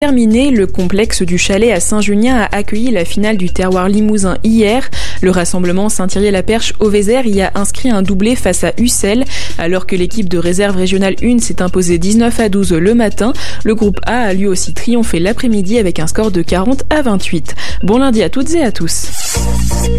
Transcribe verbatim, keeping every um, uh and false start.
Terminé, le complexe du Chalet à Saint-Junien a accueilli la finale du Terroir Limousin hier. Le rassemblement Saint-Thierry-la-Perche-Auvézère y a inscrit un doublé face à Ussel. Alors que l'équipe de réserve régionale un s'est imposée dix-neuf à douze le matin, le groupe A a lui aussi triomphé l'après-midi avec un score de quarante à vingt-huit. Bon lundi à toutes et à tous.